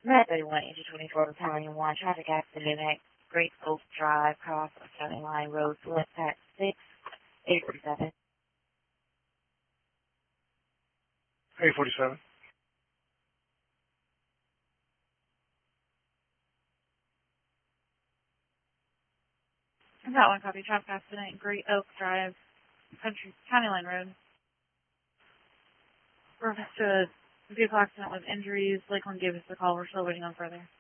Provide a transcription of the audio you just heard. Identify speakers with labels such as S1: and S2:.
S1: Met 31, Engine 24, Battalion 1, traffic accident at Great Oak Drive, cross of County Line Road, Fluent Pack 6, 847.
S2: 847.
S3: That one copy, traffic accident, Great Oak Drive, County Line Road. Reference to a vehicle accident with injuries. Lakeland gave us the call. We're still waiting on further.